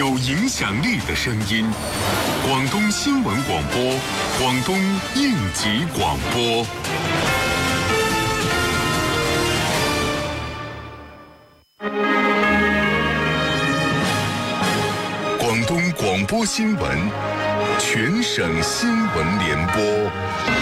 有影响力的声音。广东新闻广播，广东应急广播。广东广播新闻，全省新闻联播。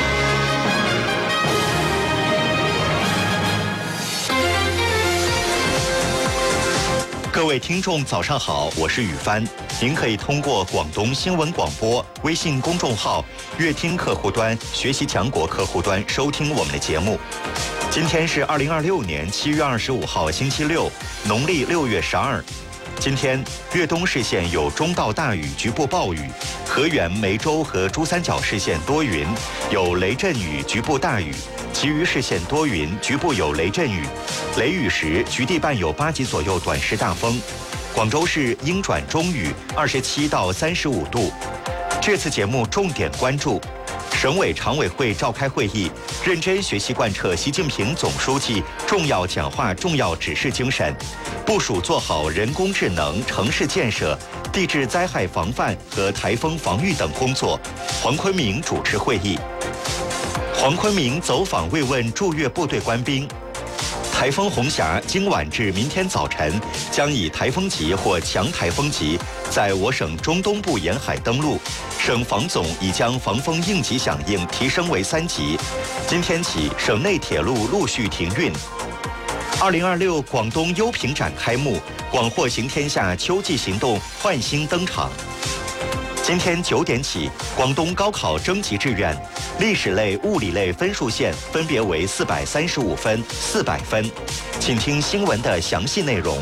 各位听众早上好，我是宇帆。您可以通过广东新闻广播微信公众号、乐听客户端、学习强国客户端收听我们的节目。今天是2026年7月25号星期六，农历6月12。今天粤东市县有中到大雨，局部暴雨；河源、梅州和珠三角市县多云，有雷阵雨，局部大雨；其余市县多云，局部有雷阵雨。雷雨时，局地伴有8级左右短时大风。广州市阴转中雨，27到35度。这次节目重点关注：省委常委会召开会议，认真学习贯彻习近平总书记重要讲话重要指示精神，部署做好人工智能、城市建设、地质灾害防范和台风防御等工作。黄坤明主持会议。黄坤明走访慰问驻粤部队官兵。台风红霞今晚至明天早晨将以台风级或强台风级在我省中东部沿海登陆，省防总已将防风应急响应提升为3级。今天起，省内铁路陆续停运。2026广东优品展开幕，广货行天下秋季行动焕新登场。今天9点起，广东高考征集志愿，历史类、物理类分数线分别为435分、400分。请听新闻的详细内容。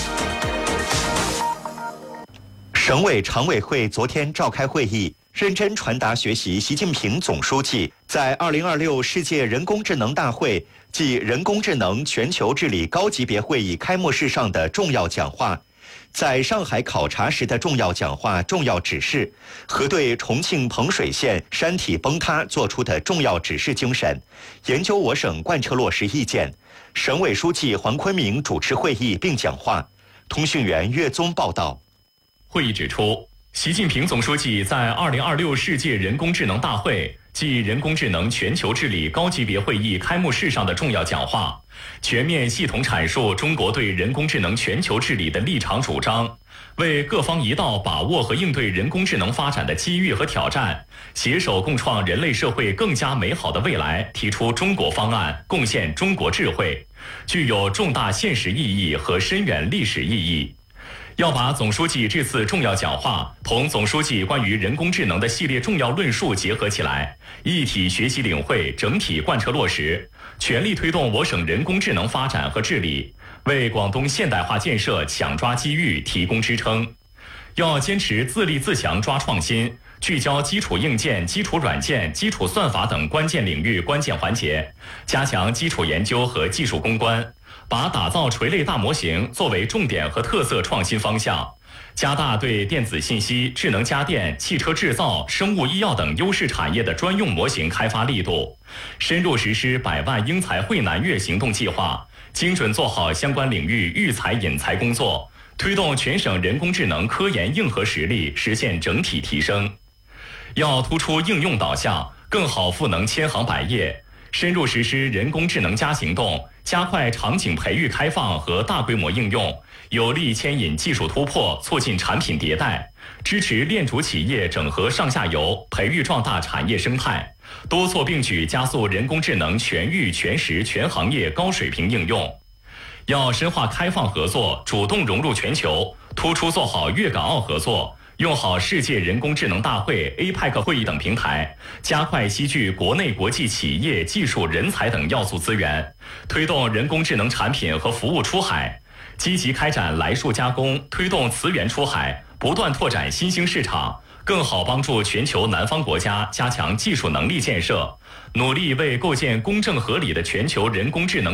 省委常委会昨天召开会议，认真传达学习习近平总书记在2026世界人工智能大会暨人工智能全球治理高级别会议开幕式上的重要讲话，在上海考察时的重要讲话重要指示，核对重庆彭水县山体崩塌作出的重要指示精神，研究我省贯彻落实意见。省委书记黄坤明主持会议并讲话。通讯员岳宗报道。 会议指出，习近平总书记在2026世界人工智能大会暨人工智能全球治理高级别会议开幕式上的重要讲话，全面系统阐述中国对人工智能全球治理的立场主张，为各方一道把握和应对人工智能发展的机遇和挑战，携手共创人类社会更加美好的未来提出中国方案，贡献中国智慧，具有重大现实意义和深远历史意义。要把总书记这次重要讲话同总书记关于人工智能的系列重要论述结合起来，一体学习领会，整体贯彻落实，全力推动我省人工智能发展和治理，为广东现代化建设抢抓机遇提供支撑。要坚持自立自强抓创新，聚焦基础硬件、基础软件、基础算法等关键领域关键环节，加强基础研究和技术攻关，把打造垂类大模型作为重点和特色创新方向，加大对电子信息、智能家电、汽车制造、生物医药等优势产业的专用模型开发力度，深入实施100万英才汇南粤行动计划，精准做好相关领域育才引才工作，推动全省人工智能科研硬核实力实现整体提升。要突出应用导向，更好赋能千行百业，深入实施人工智能+行动，加快场景培育开放和大规模应用，有力牵引技术突破，促进产品迭代，支持链主企业整合上下游，培育壮大产业生态，多措并举加速人工智能全域全时全行业高水平应用。要深化开放合作，主动融入全球，突出做好粤港澳合作，用好世界人工智能大会、APEC 会议等平台，加快吸聚国内国际企业、技术人才等要素资源，推动人工智能产品和服务出海，积极开展来数加工，推动磁源出海，不断拓展新兴市场，更好帮助全球南方国家加强技术能力建设，努力为构建公正合理的全球人工智能